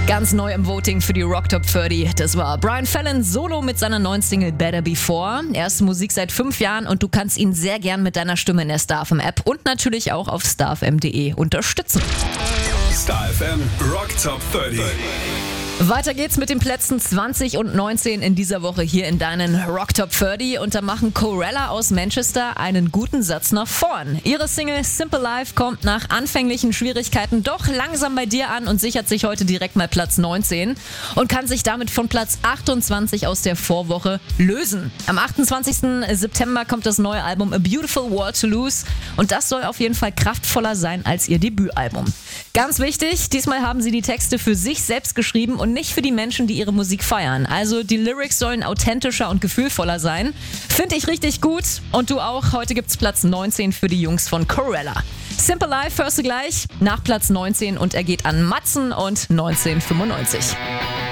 Ganz neu im Voting für die Rock Top 30, das war Brian Fallon solo mit seiner neuen Single Better Before. Erste Musik seit 5 Jahren und du kannst ihn sehr gern mit deiner Stimme in der StarFM App und natürlich auch auf starfm.de unterstützen. StarFM Rock Top 30. Weiter geht's mit den Plätzen 20 und 19 in dieser Woche hier in deinen Rock Top 30 und da machen Corella aus Manchester einen guten Satz nach vorn. Ihre Single Simple Life kommt nach anfänglichen Schwierigkeiten doch langsam bei dir an und sichert sich heute direkt mal Platz 19 und kann sich damit von Platz 28 aus der Vorwoche lösen. Am 28. September kommt das neue Album A Beautiful World to Lose und das soll auf jeden Fall kraftvoller sein als ihr Debütalbum. Ganz wichtig, diesmal haben sie die Texte für sich selbst geschrieben und nicht für die Menschen, die ihre Musik feiern. Also die Lyrics sollen authentischer und gefühlvoller sein. Finde ich richtig gut. Und du auch. Heute gibt's Platz 19 für die Jungs von Corella. Simple Life hörst du gleich nach Platz 19 und er geht an Matzen und 1995.